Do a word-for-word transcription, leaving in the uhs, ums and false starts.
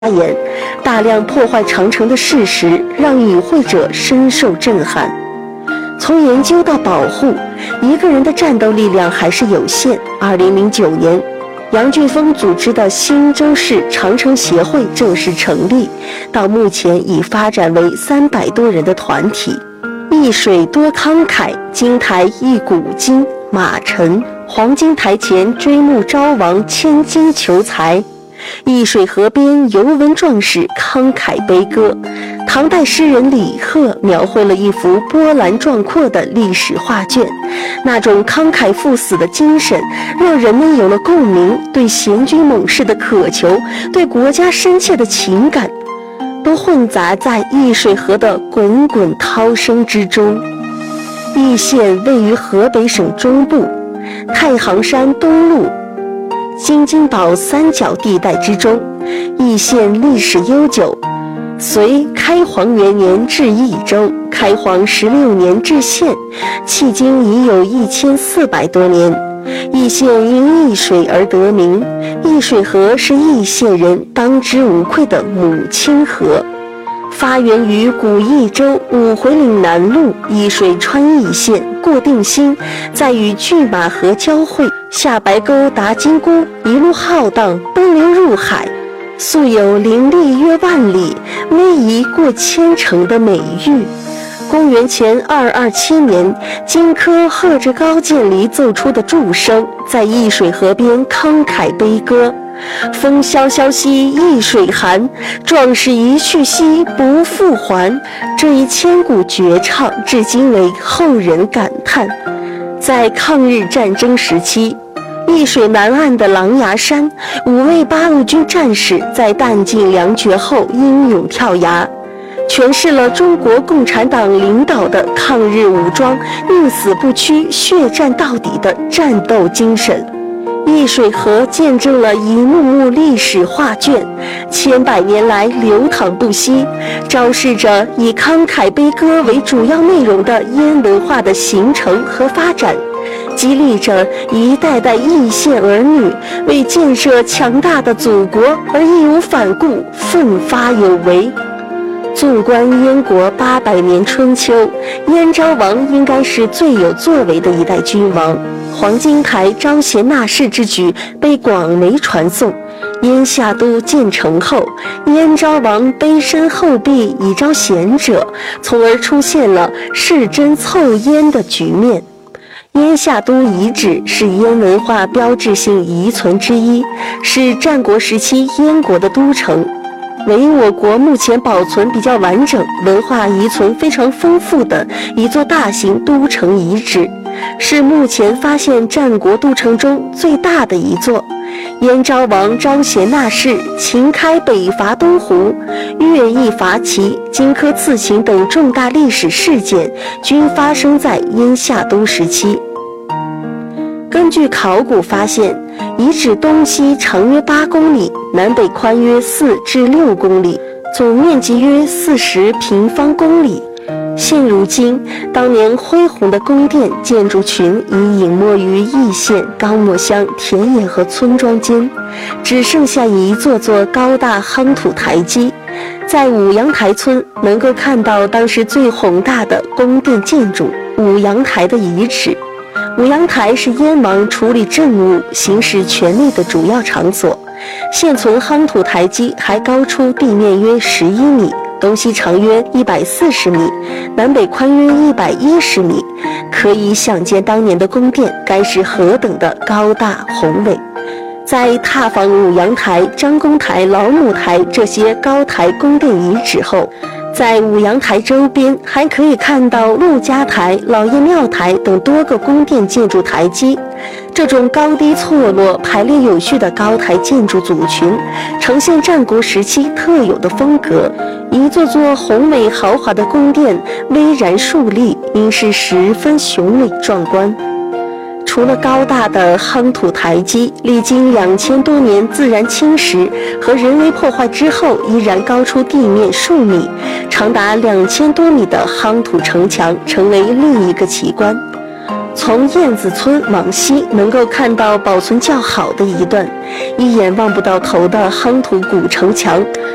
言，大量破坏长城的事实让与会者深受震撼。从研究到保护，一个人的战斗力量还是有限。二零零九年，杨俊峰组织的新州市长城协会正式成立，到目前已发展为三百多人的团体。易水多慷慨，金台一古今，马陈黄金台前追慕昭王，千金求财。易水河边游文壮士慷慨悲歌，唐代诗人李贺描绘了一幅波澜壮阔的历史画卷，那种慷慨赴死的精神让人们有了共鸣，对贤君猛士的渴求，对国家深切的情感都混杂在易水河的滚滚涛声之中。易县位于河北省中部，太行山东麓京津岛三角地带之中。易县历史悠久，隋开皇元年置益州，开皇十六年置县，迄今已有一千四百多年。易县因易水而得名，易水河是易县人当之无愧的母亲河。发源于古益州五回岭南路，易水穿易县，过定兴，再与拒马河交汇，下白沟达金沽，一路浩荡奔流入海，素有林立约万里，逶迤过千城的美誉。公元前二二七年，荆轲和着高渐离奏出的祝声，在易水河边慷慨悲歌。风萧萧兮易水寒，壮士一去兮不复还。这一千古绝唱至今为后人感叹。在抗日战争时期，易水南岸的狼牙山，五位八路军战士在弹尽粮绝后英勇跳崖，诠释了中国共产党领导的抗日武装宁死不屈、血战到底的战斗精神。易水河见证了一幕幕历史画卷，千百年来流淌不息，昭示着以慷慨悲歌为主要内容的燕文化的形成和发展，激励着一代代易县儿女为建设强大的祖国而义无反顾、奋发有为。纵观燕国八百年春秋，燕昭王应该是最有作为的一代君王。黄金台招贤纳士之举被广为传颂。燕夏都建成后，燕昭王卑身厚壁以招贤者，从而出现了世真凑燕的局面。燕夏都遗址是燕文化标志性遗存之一，是战国时期燕国的都城，为我国目前保存比较完整、文化遗存非常丰富的一座大型都城遗址，是目前发现战国都城中最大的一座。燕昭王招贤纳士，秦开北伐东胡，乐毅伐齐，荆轲刺秦等重大历史事件均发生在燕夏都时期。根据考古发现，遗址东西长约八公里，南北宽约四至六公里，总面积约四十平方公里。现如今，当年恢宏的宫殿建筑群已隐没于易县、高墨乡田野和村庄间，只剩下一座座高大夯土台基。在五阳台村能够看到当时最宏大的宫殿建筑五阳台的遗址。五阳台是燕王处理政务、行使权力的主要场所。现存夯土台基还高出地面约十一米，东西长约一百四十米，南北宽约一百一十米，可以想见当年的宫殿该是何等的高大宏伟。在踏访五阳台、张公台、老母台这些高台宫殿遗址后，在五阳台周边还可以看到陆家台、老爷庙台等多个宫殿建筑台基。这种高低错落、排列有序的高台建筑组群，呈现战国时期特有的风格。一座座宏伟豪华的宫殿巍然竖立，应是十分雄伟壮观。除了高大的夯土台基，历经两千多年自然侵蚀和人为破坏之后，依然高出地面数米，长达两千多米的夯土城墙成为另一个奇观。从燕子村往西能够看到保存较好的一段，一眼望不到头的夯土古城墙，